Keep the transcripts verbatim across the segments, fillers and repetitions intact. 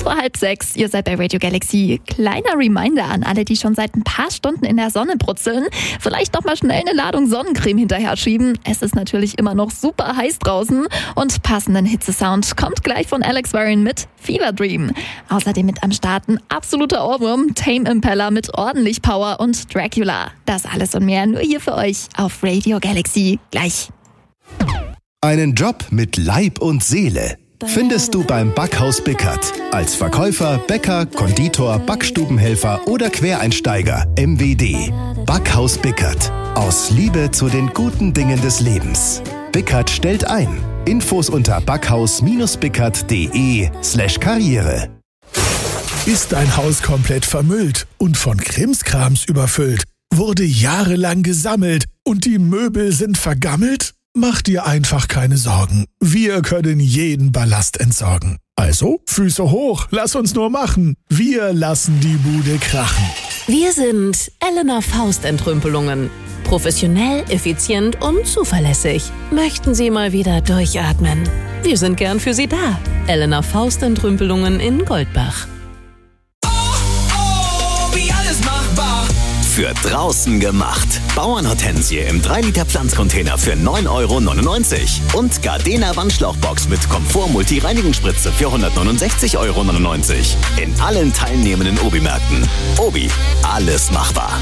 vor halb sechs. Ihr seid bei Radio Galaxy. Kleiner Reminder an alle, die schon seit ein paar Stunden in der Sonne brutzeln. Vielleicht noch mal schnell eine Ladung Sonnencreme hinterher schieben. Es ist natürlich immer noch super heiß draußen. Und passenden Hitzesound kommt gleich von Alex Warren mit Fever Dream. Außerdem mit am Start ein absoluter Ohrwurm, Tame Impala mit ordentlich Power und Dracula. Das alles und mehr nur hier für euch auf Radio Galaxy. Gleich. Einen Job mit Leib und Seele findest du beim Backhaus Bickert. Als Verkäufer, Bäcker, Konditor, Backstubenhelfer oder Quereinsteiger. M W D. Backhaus Bickert. Aus Liebe zu den guten Dingen des Lebens. Bickert stellt ein. Infos unter backhaus-bickert.de slash Karriere. Ist dein Haus komplett vermüllt und von Krimskrams überfüllt? Wurde jahrelang gesammelt und die Möbel sind vergammelt? Mach dir einfach keine Sorgen. Wir können jeden Ballast entsorgen. Also, Füße hoch, lass uns nur machen. Wir lassen die Bude krachen. Wir sind Elena Faust Entrümpelungen. Professionell, effizient und zuverlässig. Möchten Sie mal wieder durchatmen? Wir sind gern für Sie da. Elena Faust Entrümpelungen in Goldbach. Oh, oh, wie alles machbar. Für draußen gemacht. Bauernhortensie im drei Liter Pflanzcontainer für neun Euro neunundneunzig. Und Gardena Wandschlauchbox mit Komfort-Multi-Reinigungsspritze für hundertneunundsechzig Euro neunundneunzig. In allen teilnehmenden Obi-Märkten. Obi, alles machbar.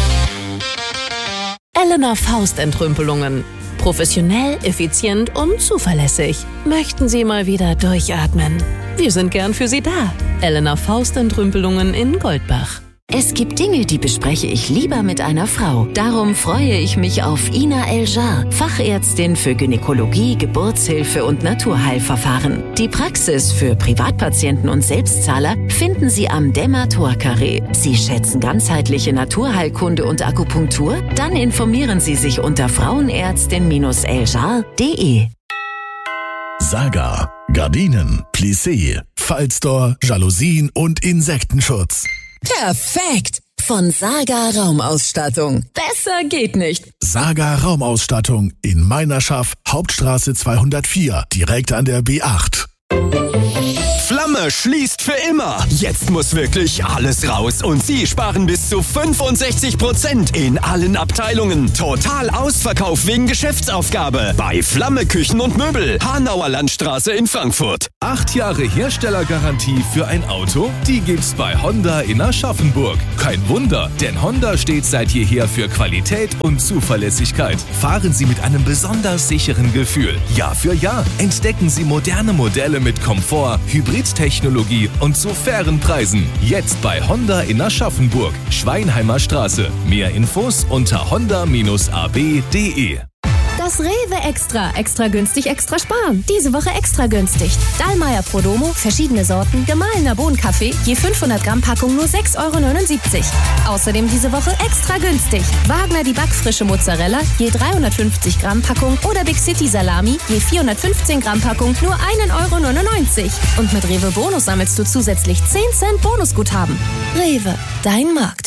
Elena Faust Entrümpelungen. Professionell, effizient und zuverlässig. Möchten Sie mal wieder durchatmen? Wir sind gern für Sie da. Elena Faust Entrümpelungen in Goldbach. Es gibt Dinge, die bespreche ich lieber mit einer Frau. Darum freue ich mich auf Ina Eljar, Fachärztin für Gynäkologie, Geburtshilfe und Naturheilverfahren. Die Praxis für Privatpatienten und Selbstzahler finden Sie am Demator-Carré. Sie schätzen ganzheitliche Naturheilkunde und Akupunktur? Dann informieren Sie sich unter frauenärztin eljar punkt de. Saga, Gardinen, Plissé, Fallstore, Jalousien und Insektenschutz. Perfekt! Von Saga Raumausstattung. Besser geht nicht. Saga Raumausstattung in Meinerschaft, Hauptstraße zweihundertvier, direkt an der B acht. Flamme schließt für immer. Jetzt muss wirklich alles raus und Sie sparen bis zu fünfundsechzig Prozent in allen Abteilungen. Total Ausverkauf wegen Geschäftsaufgabe bei Flamme Küchen und Möbel, Hanauer Landstraße in Frankfurt. Acht Jahre Herstellergarantie für ein Auto? Die gibt's bei Honda in Aschaffenburg. Kein Wunder, denn Honda steht seit jeher für Qualität und Zuverlässigkeit. Fahren Sie mit einem besonders sicheren Gefühl. Jahr für Jahr entdecken Sie moderne Modelle mit Komfort, Hybridtechnologie und zu fairen Preisen. Jetzt bei Honda in Aschaffenburg, Schweinheimer Straße. Mehr Infos unter honda Bindestrich a b punkt de. Das Rewe Extra. Extra günstig, extra sparen. Diese Woche extra günstig. Dallmayr Prodomo, verschiedene Sorten, gemahlener Bohnenkaffee, je fünfhundert Gramm Packung nur sechs Euro neunundsiebzig. Außerdem diese Woche extra günstig. Wagner die backfrische Mozzarella, je dreihundertfünfzig Gramm Packung oder Big City Salami, je vierhundertfünfzehn Gramm Packung nur ein Euro neunundneunzig. Und mit Rewe Bonus sammelst du zusätzlich zehn Cent Bonusguthaben. Rewe, dein Markt.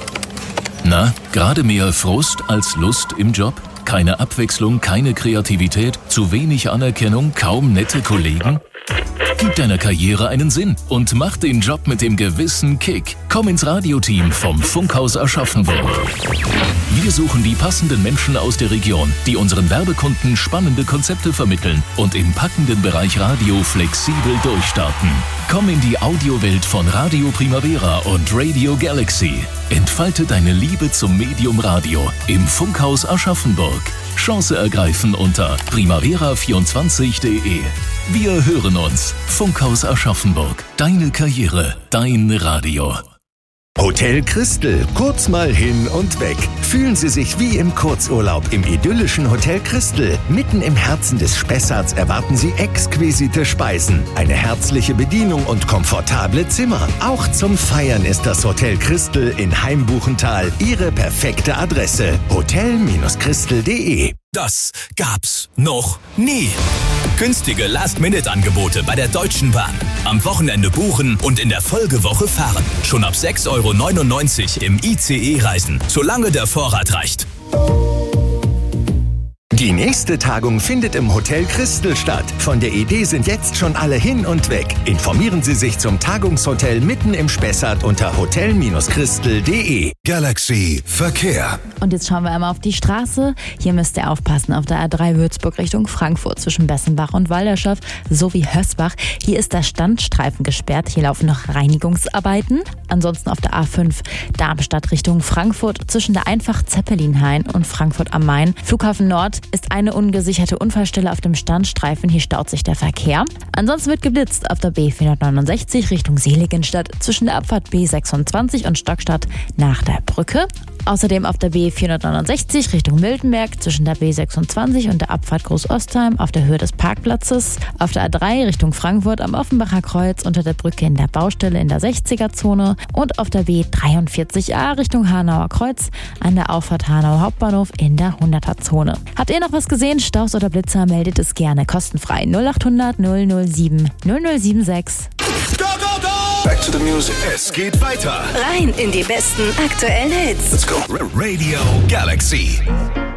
Na, gerade mehr Frust als Lust im Job? Keine Abwechslung, keine Kreativität, zu wenig Anerkennung, kaum nette Kollegen? Gib deiner Karriere einen Sinn und mach den Job mit dem gewissen Kick. Komm ins Radioteam vom Funkhaus Aschaffenburg. Wir suchen die passenden Menschen aus der Region, die unseren Werbekunden spannende Konzepte vermitteln und im packenden Bereich Radio flexibel durchstarten. Komm in die Audiowelt von Radio Primavera und Radio Galaxy. Entfalte deine Liebe zum Medium Radio im Funkhaus Aschaffenburg. Chance ergreifen unter primavera vierundzwanzig punkt de. Wir hören uns. Funkhaus Aschaffenburg. Deine Karriere, dein Radio. Hotel Christel, kurz mal hin und weg. Fühlen Sie sich wie im Kurzurlaub im idyllischen Hotel Christel. Mitten im Herzen des Spessarts erwarten Sie exquisite Speisen, eine herzliche Bedienung und komfortable Zimmer. Auch zum Feiern ist das Hotel Christel in Heimbuchental Ihre perfekte Adresse. hotel Christel punkt de. Das gab's noch nie. Günstige Last-Minute-Angebote bei der Deutschen Bahn. Am Wochenende buchen und in der Folgewoche fahren. Schon ab sechs Euro neunundneunzig im I C E reisen, solange der Vorrat reicht. Die nächste Tagung findet im Hotel Christel statt. Von der Idee sind jetzt schon alle hin und weg. Informieren Sie sich zum Tagungshotel mitten im Spessart unter hotel Christel punkt de. Galaxy Verkehr. Und jetzt schauen wir einmal auf die Straße. Hier müsst ihr aufpassen auf der A drei Würzburg Richtung Frankfurt zwischen Bessenbach und Walderschaff sowie Hösbach. Hier ist der Standstreifen gesperrt. Hier laufen noch Reinigungsarbeiten. Ansonsten auf der A fünf Darmstadt Richtung Frankfurt zwischen der Einfach Zeppelinhain und Frankfurt am Main. Flughafen Nord ist eine ungesicherte Unfallstelle auf dem Standstreifen. Hier staut sich der Verkehr. Ansonsten wird geblitzt auf der B vierhundertneunundsechzig Richtung Seligenstadt zwischen der Abfahrt B sechsundzwanzig und Stockstadt nach der Brücke. Außerdem auf der B vierhundertneunundsechzig Richtung Miltenberg zwischen der B sechsundzwanzig und der Abfahrt Großostheim auf der Höhe des Parkplatzes. Auf der A drei Richtung Frankfurt am Offenbacher Kreuz unter der Brücke in der Baustelle in der sechziger-Zone. Und auf der B dreiundvierzig A Richtung Hanauer Kreuz an der Auffahrt Hanau Hauptbahnhof in der hunderter-Zone. Habt ihr noch was gesehen? Staus oder Blitzer? Meldet es gerne kostenfrei. null acht hundert null null sieben null null sieben sechs. Go, go, go! Back to the music. Es geht weiter. Rein in die besten aktuellen Hits. Let's go. Radio Galaxy.